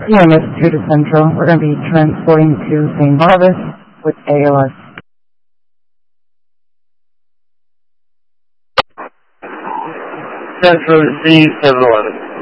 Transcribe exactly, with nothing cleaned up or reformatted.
E M S two to Central. We're going to be transporting to Saint Barnabas with A L S. Central Z seven eleven.